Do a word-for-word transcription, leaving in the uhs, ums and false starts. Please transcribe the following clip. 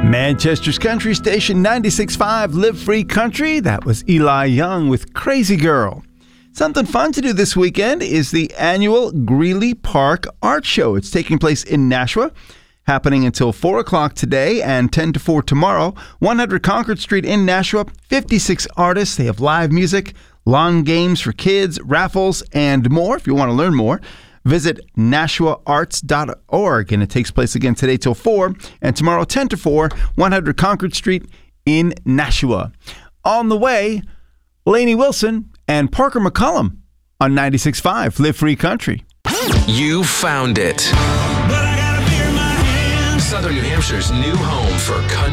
Manchester's country station ninety-six point five, Live Free Country. That was Eli Young with Crazy Girl. Something fun to do this weekend is the annual Greeley Park Art Show. It's taking place in Nashua, happening until four o'clock today and ten to four tomorrow. one hundred Concord Street in Nashua, fifty-six artists. They have live music, lawn games for kids, raffles, and more. If you want to learn more, visit nashua arts dot org, and it takes place again today till four and tomorrow ten to four, one hundred Concord Street in Nashua. On the way, Lainey Wilson and Parker McCollum on ninety-six point five, Live Free Country. You found it. Southern New Hampshire's new home for country.